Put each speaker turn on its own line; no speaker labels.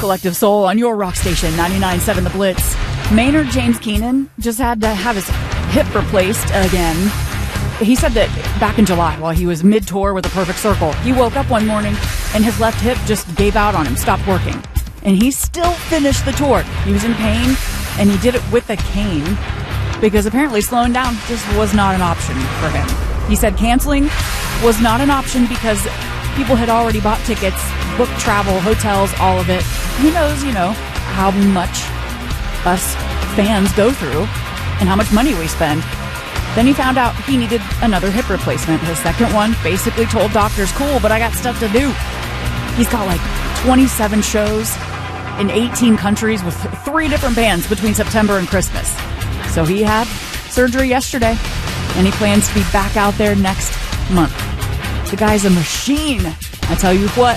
Collective Soul on your rock station, 99.7 The Blitz. Maynard James Keenan just had to have his hip replaced again. He said that back in July, while he was mid-tour with A Perfect Circle, he woke up one morning and his left hip just gave out on him, stopped working. And he still finished the tour. He was in pain, and he did it with a cane because apparently slowing down just was not an option for him. He said canceling was not an option because people had already bought tickets, booked travel, hotels, all of it. He knows, how much us fans go through and how much money we spend. Then he found out he needed another hip replacement. His second one basically told doctors, cool, but I got stuff to do. He's got like 27 shows in 18 countries with 3 different bands between September and Christmas. So he had surgery yesterday, and he plans to be back out there next month. The guy's a machine. I tell you what,